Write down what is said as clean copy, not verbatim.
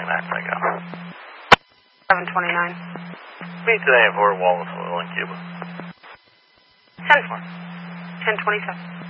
I go. 729. Meet today at Fort Wallace in Cuba. 10-4. 1027.